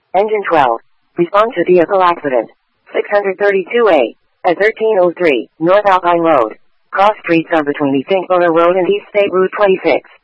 Engine 12. Respond to vehicle accident. 632A. At 1303, North Alpine Road. Cross streets are between East Inkboro Road and East State Route 26.